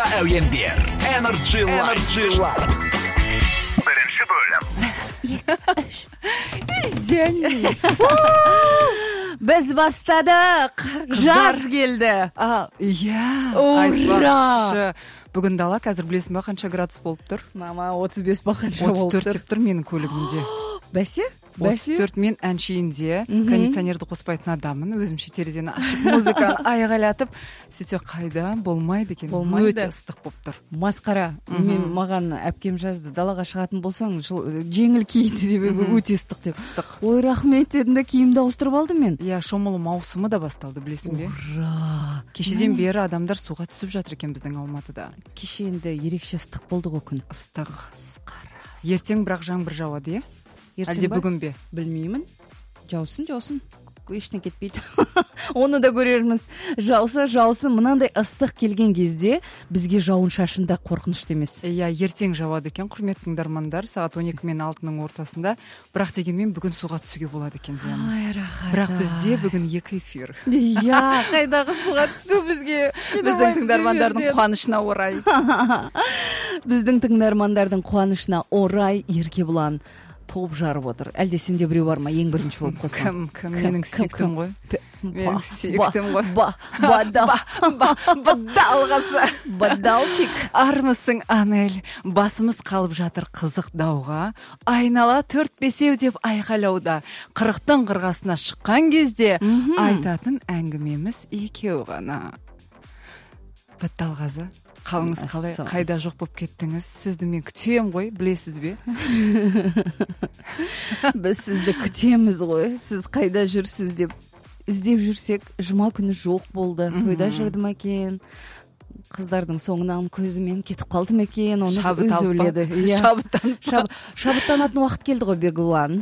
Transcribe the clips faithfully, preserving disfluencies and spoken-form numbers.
әуендер Energy Live. Бірінші бөлім. Извини. Біз бастадық. Жаз келді. Иә. Ура! Бүгін дала қазір білесің ба қанша градус болып тұр? Мама отыз бес ба қанша болып тұр? отыз төрт деп тұр менің көлігімде. Бәсе? отыз төрт мен әншейінде кондиционерді қоспайтын адамын. Өзімше терезені ашып музыканы айғайлатып, сөйтсе қайда болмайды екен. Болмайды. Өте ыстық болып тұр. Масқара. Мен маған әпкем жазды. Далаға шығатын болсаң, жеңіл киді деп өте ыстық деп. Ыстық. Ой, рахмет дедім де киімді ауыстырып алдым мен. Иә, шомылу маусымы да басталды, білесің бе? Ура! Кешеден бері адамдар суға түсіп жатыр екен біздің Алматыда. Кеше енді ерекше ыстық болды ғой күн. Ыстық. Масқара. Ертең бірақ жаңбыр жауады, иә? Әлде бүгін бе? Білмеймін. Жаусын, жаусын. Ештен кетпейді. Оны да көрерміз. Жауса, жаусын. Мынандай ыстық келген кезде бізге жауын шашында қорқынышты емес. Иә, ертең жауады екен, құрметті тыңдармандар, сағат он екі мен алтының ортасында. Бірақ дегенмен бүгін суға түсуге болады екен деймін. Ай, рахат. Бірақ бізде бүгін екі эфир. Иә, қайдағы суға түсу бізге. Біздің тыңдармандардың қуанышына орай. Біздің тыңдармандардың қуанышына орай Еркебұлан топ жарып отыр. Әлде сенде біреу бар ма ең бірінші болып қосқан? Кім, кім, менің сүйіктім ғой. Менің сүйіктім ғой. Ба, бадал. Бадалғасы. Бадалчик. Армысың, Анель, басымыз қалып жатыр қызық дауға. Айнала төрт бесеу деп айқайлауда. Қырықтың қырғасына шыққан кезде айтатын әңгімеміз екеу ғана. Бадалғазы. Қалыңыз қалай, қайда жоқ болып кеттіңіз? Сізді мен күтем ғой, білесіз бе? Біз сізді күтеміз ғой. Сіз қайда жүрсіз деп іздеп жүрсек, жұма күні жоқ болды. Тойда жүрдім екен. Қыздардың соңынан көзімен кетіп қалдым екен. Оны өзі өледі. Шабыттанатын уақыт келді ғой, Бегулан.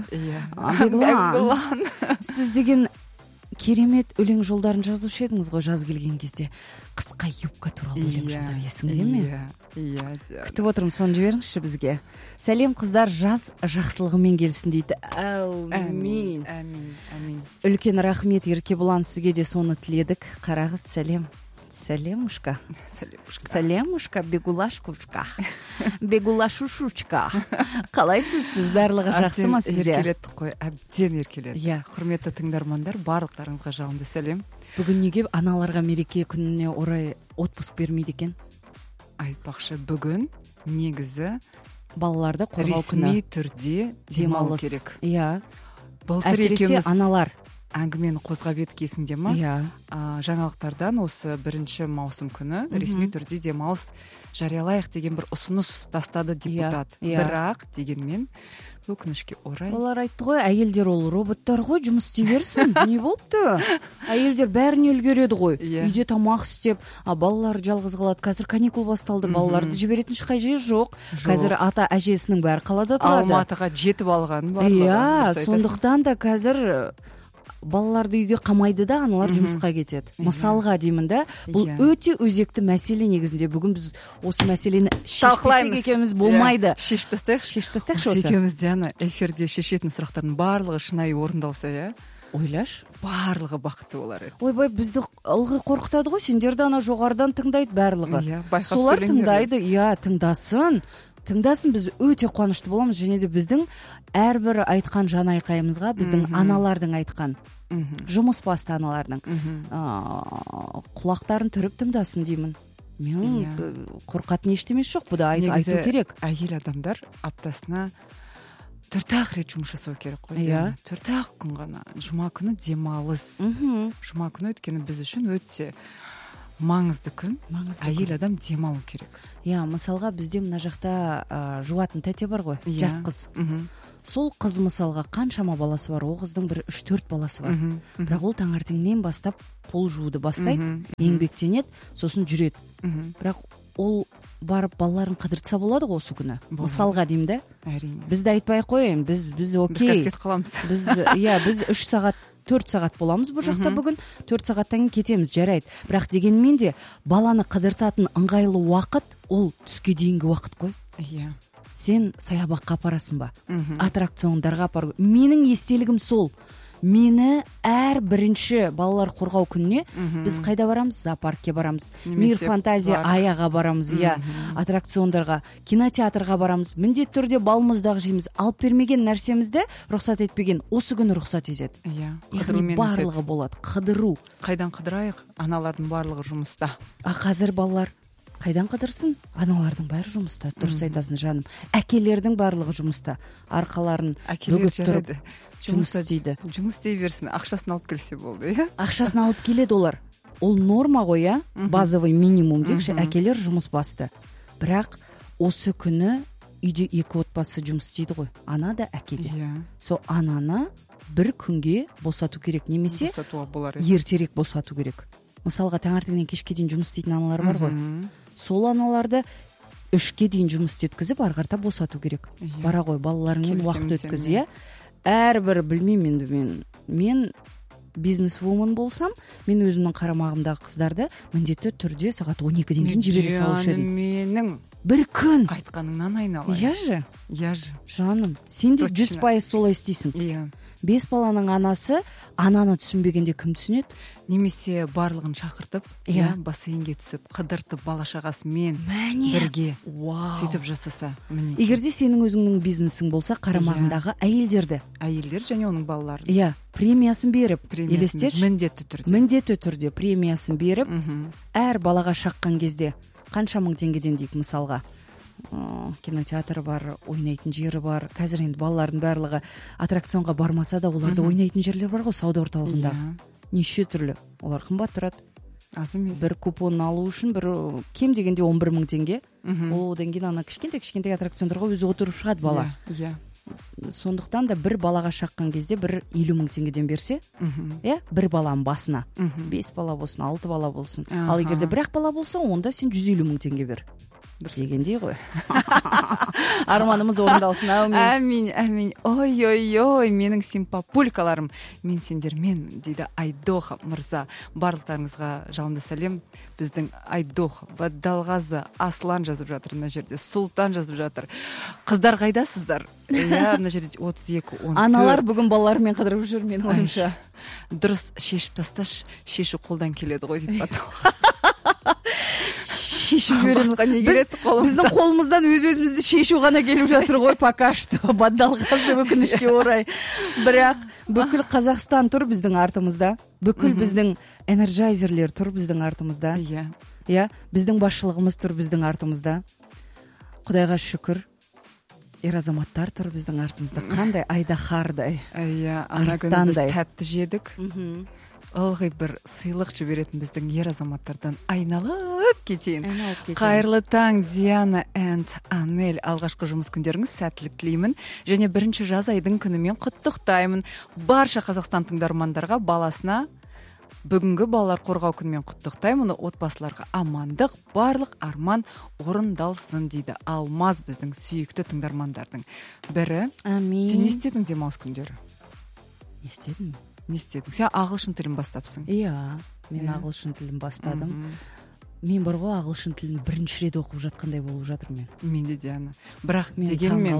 Бегулан. Сіз деген керемет өлең жолдарын жазушы едіңіз ғой жаз келген кезде. Қысқа юбка туралы өлең жолдар есіңде ме? Иә. Күтіп отырмын, соны жіберіңізші бізге. Сәлем қыздар, жаз жақсылығымен келсін дейді. Әмин. Әмин. Үлкен рахмет Еркебұлан, сізге де соны тіледік. Қарағыз, сәлем. Сәлемушка. Сәлемушка. Сәлемушка, бегулашкушка. Бегулашушучка. Қалайсыз, сіз барлығы жақсы ма сізде? Еркелеттік қой, әбден еркелеттік. Иә. Құрметті тыңдармандар, барлықтарыңызға жалынды сәлем. Бүгін неге аналарға мереке күніне орай отпуск бермейді екен? Айтпақшы, бүгін негізі балаларды қорғау күні. Ресми түрде демалу керек. Иә. Әсіресе аналар әңгімені қозғап едік есіңде ма? Иә. Жаңалықтардан осы бірінші маусым күні ресми түрде демалыс жариялайық деген бір ұсыныс тастады депутат. Бірақ дегенмен өкінішке орай. Олар айтты ғой, әйелдер ол роботтар ғой, жұмыс істей берсін. Не болыпты? Әйелдер бәріне үлгереді ғой. Үйде тамақ істеп, а балалар жалғыз қалады. Қазір каникул басталды, балаларды жіберетін ешқай жер жоқ. Қазір ата әжесінің бәрі қалада тұрады. Алматыға жетіп алған бар. Иә, сондықтан да қазір балаларды үйге қамайды да, аналар жұмысқа кетеді. Мысалға деймін да, бұл өте өзекті мәселе негізінде. Бүгін біз осы мәселені шешпесек екеуміз болмайды. Шешіп тастайықшы. Шешіп тастайықшы осы. Екеуміз де ана эфирде шешетін сұрақтардың барлығы шынайы орындалса, иә? Ойлаш, барлығы бақытты болар еді. Ойбай, бізді ылғи қорқытады ғой, сендерді ана жоғарыдан тыңдайды барлығы. Иә, байқап солар сөйлеңдер. тыңдайды, иә, тыңдасын. Тыңдасын, біз өте қуанышты боламыз, және де біздің әрбір айтқан жан айқайымызға біздің аналардың айтқан, жұмыс басты аналардың құлақтарын түріп тыңдасын деймін. Мен қорқатын ештемес жоқ, бұда айту керек. Әйел адамдар аптасына төрт-ақ рет жұмыс жасау керек қой. төрт-ақ күн ғана. Жұма күні демалыс. Жұма күні өткені біз үшін өтсе маңызды күн. Әйел адам демалу керек. Иә, мысалға бізде мына жақта жуатын тәте бар ғой, жас қыз. Сол қыз мысалға қаншама баласы бар, ол қыздың бір үш-төрт баласы бар. Бірақ ол таңертеңнен бастап пол жууды бастайды, еңбектенеді, сосын жүреді. Бірақ ол барып балаларын қыдыртса болады ғой осы күні. Мысалға деймін да. Әрине. Бізді айтпай қойын, біз біз окей. Біз кәскет қыламыз. Біз иә, біз үш сағат төрт сағат боламыз бұл жақта бүгін, төрт сағаттан кейін кетеміз, жарайды. Бірақ дегенмен де баланы қыдыртатын ыңғайлы уақыт ол түске дейінгі уақыт қой. Иә. Сен саябаққа апарасың ба? Аттракциондарға апар. Менің естелігім сол. мені әр бірінші балалар қорғау күніне біз қайда барамыз? Зоопаркке барамыз, Мир фантазия аяға барамыз, иә, аттракциондарға, кинотеатрға барамыз. Міндетті түрде балмұздақ жейміз. Алып бермеген нәрсемізді рұқсат етпеген осы күні рұқсат етеді. Иә, яғни барлығы болады. Қыдыру. Қайдан қыдырайық? Аналардың барлығы жұмыста. А қазір балалар қайдан қыдырсын? Аналардың бәрі жұмыста. Дұрыс айтасың жаным. Әкелердің барлығы жұмыста. Арқаларын бүгіп тұрып жұмыс істейді. Жұмыс істей берсін, ақшасын алып келсе болды, иә? Ақшасын алып келеді олар. Ол норма ғой, иә? Базовый минимум дейікші, әкелер жұмыс басты. Бірақ осы күні үйде екі отбасы жұмыс істейді ғой. Ана да, әке де. Со ананы бір күнге босату керек, немесе ертерек босату керек. Мысалға таңертеңнен кешке дейін жұмыс істейтін аналар бар ғой. Сол аналарды үшке дейін жұмыс істеткізіп, ары қарата босату керек. Бара ғой, балаларыңмен уақыт өткіз, иә? Әрбір білмеймін енді мен мен бизнес-вумен болсам, мен өзімнің қарамағымдағы қыздарды міндетті түрде сағат он екіден кейін жібере салушы едім. Менің бір күн айтқаныңнан айналайын. Иә же? Иә же. Жаным, сен де жүз пайыз солай істейсің. Иә. Бес баланың анасы ананы түсінбегенде кім түсінеді? Немесе барлығын шақыртып, иә, бассейнге түсіп, қыдыртып, бала-шағасымен бірге сөйтіп жасаса. Егер де сенің өзіңнің бизнесің болса, қарамағындағы әйелдерді, әйелдер және оның балаларын, иә, премиясын беріп, елестеш, міндетті түрде, міндетті түрде премиясын беріп, әр балаға шаққан кезде қанша мың теңгеден дейік мысалға. Кинотеатр бар, ойнайтын жері бар. Қазір енді балалардың барлығы аттракционға бармаса да, оларда ойнайтын жерлер бар ғой, сауда орталығында. Неше түрлі. Олар қымбат тұрады. Аз емес. Бір купон алу үшін бір кем дегенде он бір мың теңге. Ол одан кейін ана кішкентай кішкентай аттракциондарға өзі отырып шығады бала. Иә. Сондықтан да бір балаға шаққан кезде бір елу мың теңгеден берсе, иә, бір баланың басына. Бес бала болсын, алты бала болсын. Ал егер де бір ақ бала болса, онда сен жүз елу мың теңге бер. Дегендей ғой. Арманымыз орындалсын, әумин. Әмин, әмин. Ой-ой-ой, менің симпапулькаларым. Мен сендермен, дейді Айдоха мырза. Барлықтарыңызға жалынды сәлем. Біздің Айдоха, Баддалғазы, Аслан жазып жатыр мына жерде. Сұлтан жазып жатыр. Қыздар қайдасыздар? Иә, мына жерде отыз екі он төрт. Аналар бүгін балаларымен қыдырып жүр, менің ойымша. Дұрыс шешіп тасташ, шешу қолдан келеді ғой, дейді Баддалғазы. Шешіп жібереміз. Біздің қолымыздан өз-өзімізді шешу ғана келіп жатыр ғой, пока что. Баддалғазы өкінішке орай. Бірақ бүкіл Қазақстан тұр біздің артымызда. Бүкіл біздің энерджайзерлер тұр біздің артымызда. Иә. Иә, біздің басшылығымыз тұр біздің артымызда. Құдайға шүкір. Ер азаматтар тұр біздің артымызда. Қандай айдаһардай. Иә, ана күні біз тәтті жедік. Ылғи бір сыйлық жіберетін біздің ер азаматтардан айналып кетейін. Қайырлы таң, Диана and Анель. Алғашқы жұмыс күндеріңіз сәттілік тілеймін. Және бірінші жаз айдың күнімен құттықтаймын. Барша Қазақстан тыңдармандарға, баласына бүгінгі балалар қорғау күнімен құттықтаймын. Отбасыларға амандық, барлық арман орындалсын, дейді Алмаз, біздің сүйікті тыңдармандардың бірі. Амин. Сен не істедің демалыс күндері? Не істедім? Не істедің? Сен ағылшын тілін бастапсың. Иә, мен ағылшын тілін бастадым. Мен бар ғой, ағылшын тілін бірінші рет оқып жатқандай болып жатыр мен. Мен де, Диана. Бірақ дегенмен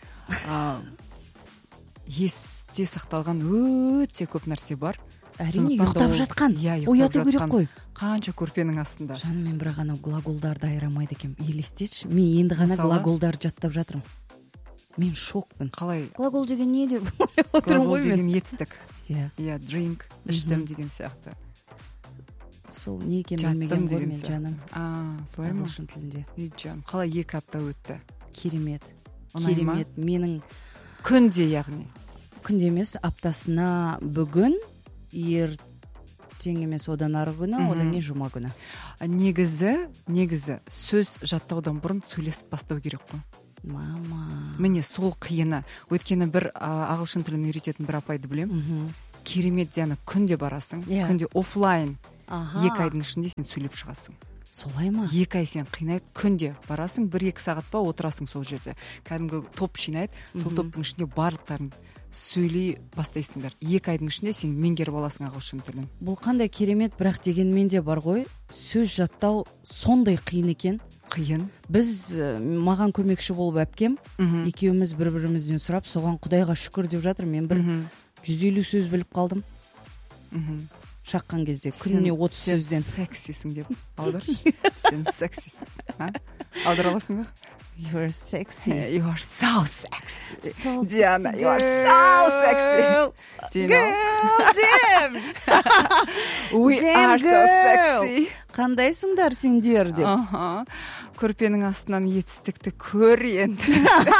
есте сақталған өте көп нәрсе бар. Әрине, ұйықтап жатқан. Ояту керек қой. Қанша көрпенің астында. Жаным, мен бірақ анау глаголдарды айырамайды екем. Елестетші, мен енді ғана глаголдарды жаттап жатырмын. Мен шокпын. Қалай? Глагол деген не деп отырмын ғой мен. Глагол деген етістік. Иә. Иә, drink, іштім деген сияқты. Сол не екенін білмеген ғой мен, жаным. А, солай ма? Ағылшын тілінде. Үй жаным, қалай екі апта өтті? Керемет. Керемет. Менің күнде, яғни. Күнде емес, аптасына бүгін, ертең емес одан ары күні, одан кейін жұма күні. Негізі, негізі сөз жаттаудан бұрын сөйлесіп бастау керек қой. Мама. Міне сол қиыны. Өйткені бір ағылшын тілін үйрететін бір апайды білем. Керемет, Диана, күнде барасың, күнде офлайн. Екі айдың ішінде сен сөйлеп шығасың. Солай ма? Екі ай сен қинайды, күнде барасың, бір-екі сағат па отырасың сол жерде. Кәдімгі топ жинайды, сол топтың ішінде барлықтарын сөйлей бастайсыңдар. Екі айдың ішінде сен меңгеріп аласың ағылшын тілін. Бұл қандай керемет, бірақ дегенмен де бар ғой, сөз жаттау сондай қиын екен. Қиын. Біз маған көмекші болып әпкем, екеуміз бір-бірімізден сұрап, соған Құдайға шүкір деп жатыр. Мен бір жүз элүү сөз біліп қалдым. Шаққан кезде күніне отыз сөзден. Сен сексисің деп аудар. Сен сексисің. Аудара аласың ба? You are sexy. You are so sexy. So Diana, sexy you are so sexy. girl. Do you know? Girl, damn. We Damn are so girl. sexy. Қандайсыңдар сендер деп. Аха. Көрпенің астынан етістікті көр енді.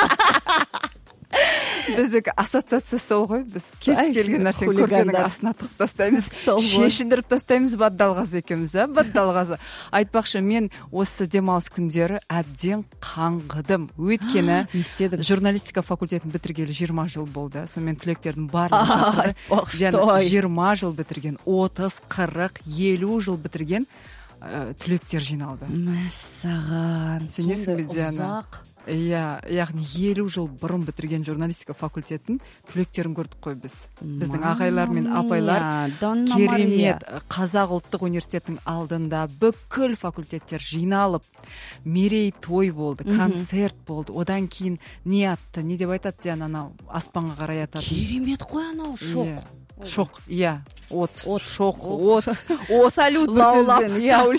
Біздікі ассоциация сол ғой. Біз кез келген нәрсені көрпенің астына тығып тастаймыз. Шешіндіріп тастаймыз Баддалғазы екеуміз, а? Баддалғазы. Айтпақшы, мен осы демалыс күндері әбден қаңғыдым. Өйткені журналистика факультетін бітіргелі жиырма жыл болды. Сонымен түлектердің барлығы шақырды. жиырма жыл бітірген, отыз, қырық, елу жыл бітірген түлектер жиналды. Мәссаған. Сенесің бе, Диана? Иә, яғни елу жыл бұрын бітірген журналистика факультетін түлектерін көрдік қой біз. Біздің ағайлар мен апайлар керемет Қазақ ұлттық университетінің алдында бүкіл факультеттер жиналып, мерей той болды, концерт болды. Одан кейін не атты, не деп айтады Диана, анау аспанға қарай атады. Керемет қой анау, шоқ. Шоқ, иә. От, от, шоқ, от, от, салют лаулап,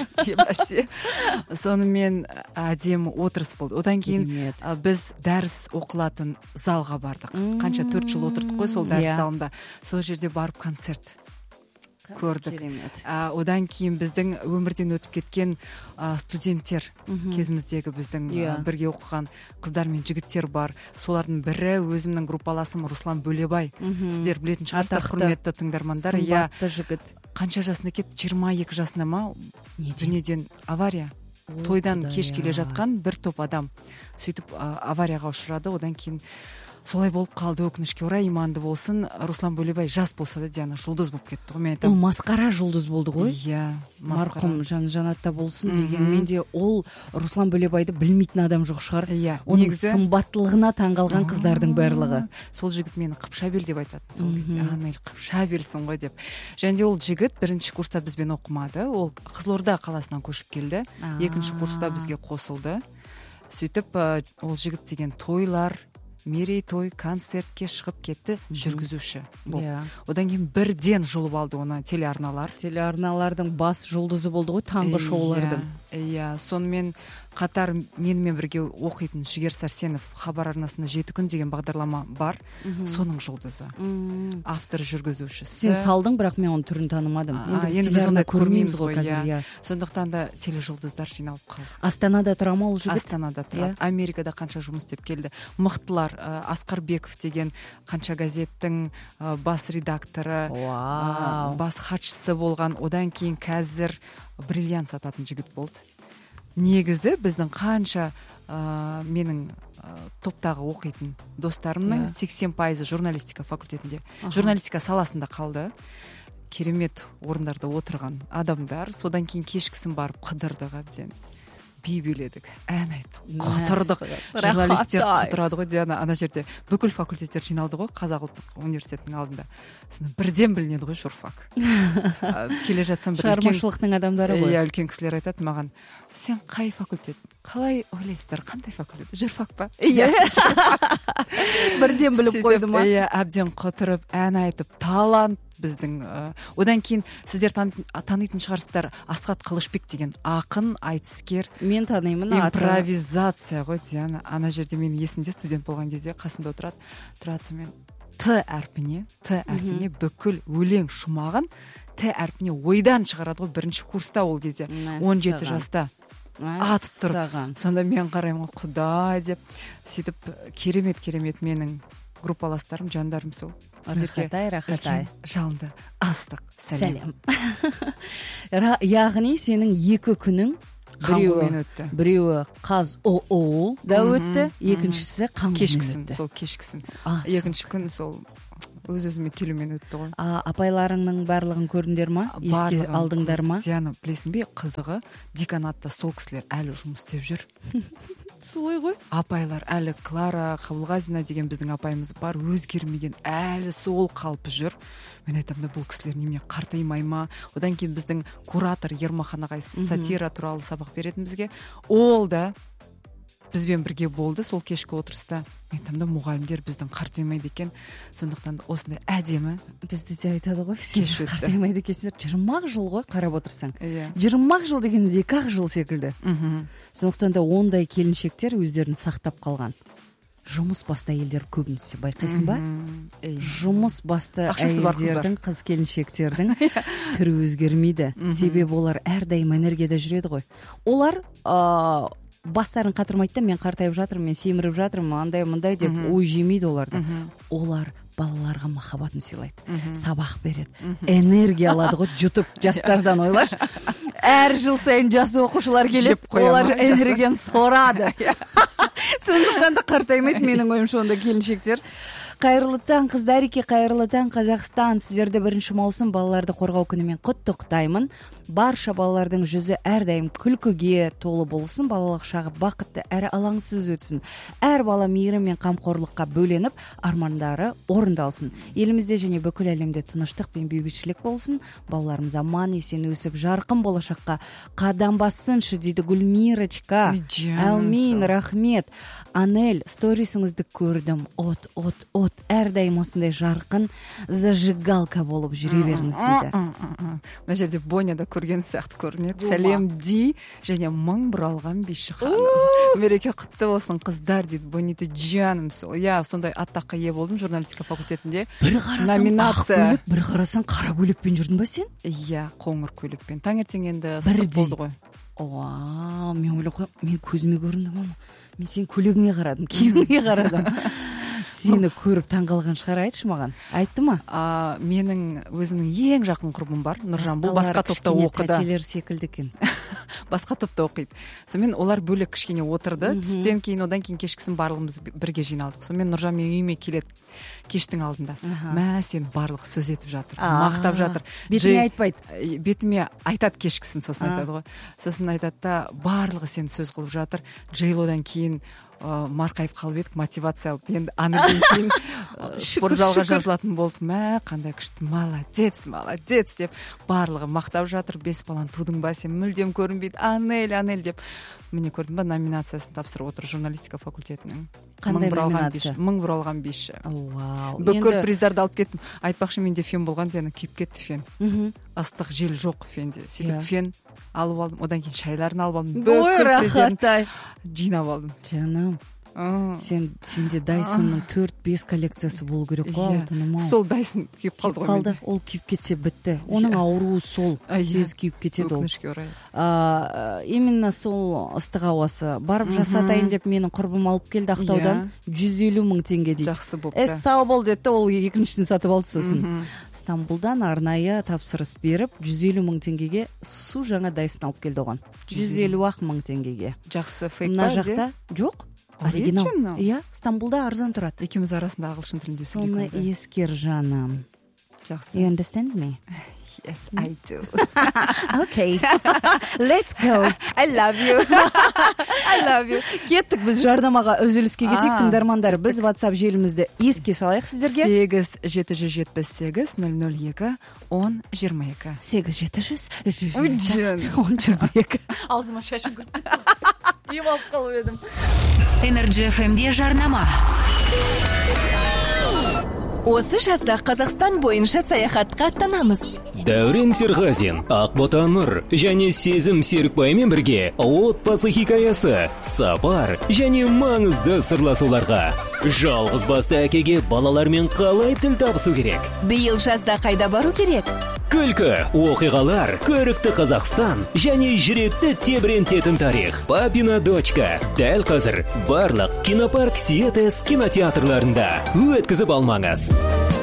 иә. Сонымен әдемі отырыс болды. Одан кейін біз дәріс оқылатын залға бардық. Қанша төрт жыл отырдық қой сол дәріс залында. Сол жерде барып концерт көрдік. Одан кейін біздің өмірден өтіп кеткен студенттер, кезіміздегі біздің бірге оқыған қыздар мен жігіттер бар. Солардың бірі өзімнің группаласым Руслан Бөлебай. Сіздер білетін шығарсыздар, құрметті тыңдармандар. Сымбатты жігіт. Қанша жасында кетті? жиырма екі жасында ма? Дүниеден авария. Тойдан кеш келе жатқан бір топ адам сөйтіп аварияға ұшырады. Одан кейін солай болып қалды, өкінішке орай. Иманды болсын, Руслан Бөлебай жас болса да Диана жұлдыз болып кетті ғой. Мен айтамын, ол масқара жұлдыз болды ғой. Иә, марқұм жаны жанатта болсын дегенмен де ол Руслан Бөлебайды білмейтін адам жоқ шығар. Иә, оның сымбаттылығына таңғалған қыздардың барлығы. Сол жігіт мені Қыпшабел деп айтатын сол кезде. Анел Қыпшабелсің ғой деп. Және ол жігіт бірінші курста бізбен оқымады. Ол Қызылорда қаласынан көшіп келді. Екінші курста бізге қосылды. Сөйтіп ол жігіт деген тойлар, мерей той, концертке шығып кетті, жүргізуші. Одан кейін бірден жұлып алды оны телеарналар. Телеарналардың бас жұлдызы болды ғой, таңғы шоулардың. Иә, сонымен қатар менімен бірге оқитын Жігер Сәрсенов хабар арнасында жеті күн деген бағдарлама бар. Соның жұлдызы. Автор жүргізушісі. Сен салдың, бірақ мен оның түрін танымадым. Енді біз онда көрмейміз ғой қазір. Сондықтан да тележұлдыздар жиналып қалды. Астанада тұра ма ол жігіт? Астанада тұрады. Америкада қанша жұмыс істеп келді. Мықтылар, Асқарбеков деген қанша газеттің бас редакторы, бас хатшысы болған. Одан кейін қазір бриллиант сататын жігіт болды. Негізі біздің қанша ә, менің ә, топтағы оқитын достарымның сексен пайызы журналистика факультетінде, журналистика саласында қалды. Керемет орындарда отырған адамдар. Содан кейін кешкісін барып қыдырдық әбден. Би биледік, ән айттық, құтырдық. Журналистер құтырады ғой, Диана, ана жерде бүкіл факультеттер жиналды ғой, Қазақ ұлттық университетінің алдында. Соны бірден білінеді ғой журфак. Келе жатсам бір шығармашылықтың адамдары ғой. Иә, үлкен кісілер айтады маған, сен қай факультет? Қалай ойлайсыздар, қандай факультет? Журфак па? Иә. Бірден біліп қойды ма? Иә, әбден құтырып, ән айтып, талант біздің. Одан кейін сіздер танитын шығарсыздар, Асхат Қылышбек деген ақын, айтыскер. Мен танимын. Импровизация ғой, Диана. Ана жерде менің есімде студент болған кезде қасымда отырады. Тұрады, мен Т әрпіне, Т әрпіне бүкіл өлең шумағын Т әрпіне ойдан шығарады ғой, бірінші курста ол кезде. он жеті жаста. Атып тұрып. Сонда мен қараймын, Құдай деп. Сөйтіп керемет-керемет менің группаластарым, жандарым сол. Рахатай, рахатай. Жалынды астық сәлем. Яғни сенің екі күнің біреуі, біреуі қаз ОО да өтті, екіншісі қаңғымен өтті. Сол кешкісін. Екінші күн сол өз-өзіме келумен өтті ғой. Апайларыңның барлығын көрдіңдер ма? Еске алдыңдар ма? Диана, білесің бе, қызығы деканатта сол кісілер әлі жұмыс істеп жүр. Солай ғой. Апайлар әлі, Клара Қабылғазина деген біздің апайымыз бар, өзгермеген, әлі сол қалпы жүр. Мен айтамын да, бұл кісілер неме қартаймай ма? Одан кейін біздің куратор Ермахан ағай сатира туралы сабақ беретін бізге. Ол да бізбен бірге болды сол кешкі отырыста. Мен айтамын да, мұғалімдер біздің қартаймайды екен, сондықтан осындай әдемі бізді де айтады ғой, сен қартаймайды екенсіңдер. жиырма жыл ғой қарап отырсаң. жиырма жыл дегеніміз екі ақ жыл секілді. Сондықтан да ондай келіншектер өздерін сақтап қалған. Жұмыс басты әйелдер көбінесе, байқайсың ба? Жұмыс басты әйелдердің, қыз келіншектердің түрі өзгермейді. Себебі олар әрдайым энергияда жүреді ғой. Олар бастарын қатырмайды да, мен қартайып жатырмын, мен семіріп жатырмын, андай мындай деп ой жемейді оларды. Олар балаларға махаббатын сыйлайды, сабақ береді, энергия алады ғой, жұтып жастардан, ойлашы. Әр жыл сайын жас оқушылар келіп, олар энергияны сорады. Сондықтан да қартаймайды менің ойымша онда келіншектер. Қайырлы таң, қыздареке, қайырлы таң, Қазақстан. Сіздерді бірінші маусым балаларды қорғау күнімен құттықтаймын. Барша балалардың жүзі әрдайым күлкіге толы болсын, балалық шағы бақытты әрі алаңсыз өтсін. Әр бала мейірім мен қамқорлыққа бөленіп, армандары орындалсын. Елімізде және бүкіл әлемде тыныштық пен бейбітшілік болсын. Балаларымыз аман есен өсіп, жарқын болашаққа қадам бассыншы, дейді Гүлмирочка. Әумин, рахмет. Анель, сторисіңізді көрдім. От, от, от. Әрдайым осындай жарқын зажигалка болып жүре беріңіз, дейді. Мына жерде Боня да көрген сияқты көрінеді. Сәлем Ди және мың бұралған биші ханым. Мереке құтты болсын қыздар, дейді. Бониты жаным. Я сондай аттаққа ие болдым журналистика факультетінде. Бір қарасаң ақ көйлек, бір қарасаң қара көйлекпен жүрдің ба сен? Иә, қоңыр көйлекпен. Таңертең енді ыстық болды ғой. Ооа, мен ойлап қоймын, мен көзіме көріндім ама. Мен сен көйлегіңе қарадым, киіміңе қарадым. Сені көріп таңғалған шығар, айтшы маған. Айтты ма? А, менің өзімнің ең жақын құрбым бар, Нұржан. Бұл басқа топта оқыды. Тәтелер секілді екен. Басқа топта оқиды. Сонымен олар бөлек кішкене отырды. Түстен кейін, одан кейін кешкісін барлығымыз бірге жиналдық. Сонымен Нұржан мен үйіме келеді кештің алдында. Мә, сен барлық сөз етіп жатыр, мақтап жатыр. Бетіме айтпайды. Бетіме айтады кешкісін, сосын айтады ғой. Сосын айтады да, барлығы сен сөз қылып жатыр. Джейлодан кейін марқайып қалып едік, мотивация алып, енді анырден кейін спортзалға жазылатын болды. Мә, қандай күшті, молодец, молодец деп барлығы мақтап жатыр. Бес баланы тудың ба, сен мүлдем көрінбейді, Анель, Анель деп. Міне көрдің ба, номинациясын тапсырып отыр журналистика факультетінің. Қандай номинация? Мың бұралған биші. Вау. Бүкіл приздарды алып кеттім. Айтпақшы, менде фен болған, дені күйіп кетті фен. Ыстық жел жоқ фенде. Сөйтіп фен алып алдым, одан кейін шайларын алып алдым. Бүкіл приздарды жинап алдым. Жаным, сен сенде Дайсонның төрт бес коллекциясы болу керек қой, алтыным ау. Сол Дайсон күйіп қалды ғой менде. Ол күйіп кетсе бітті. Оның ауруы сол, тез күйіп кетеді ол. Өкінішке орай. Именно сол ыстық ауасы. Барып жасатайын деп менің құрбым алып келді Ақтаудан, жүз елу мың теңге дейді. Жақсы болды. Эс сау бол деді, ол екіншісін сатып алды сосын. Стамбулдан арнайы тапсырыс беріп, жүз елу мың теңгеге су жаңа Дайсон алып келді оған. жүз елу ақ мың теңгеге. Жақсы, фейк ба? Мына жақта жоқ. Оригинал. Иә, Стамбулда арзан тұрады. Екеуміз арасында ағылшын тілінде сөйлейік. Соны ескер, жаным. Жақсы. You understand me? Yes, I do. Okay. Let's go. I love you. I love you. Кеттік, біз жарнамаға үзіліске кетейік, тыңдармандар. Біз WhatsApp желімізді еске салайық сіздерге. сегіз жеті жүз жетпіс сегіз нөл нөл екі он жиырма екі. сегіз жеті жүз он жиырма екі. Аузыма шашым көрді. Дем алып қалып едім. Energy эф эм-де жарнама. Осы жазда Қазақстан бойынша саяхатқа аттанамыз. Дәурен Серғазин, Ақбота Нұр және Сезім Серікбаймен бірге отбасы хикаясы, сапар және маңызды сырласуларға. Жалғыз басты әкеге балалармен қалай тіл табысу керек? Биыл жазда қайда бару керек? Күлкі, оқиғалар, көрікті Қазақстан және жүректі тебірентетін тарих. Папина дочка. Дәл қазір барлық кинопарк Сиетес кинотеатрларында өткізіп алмаңыз.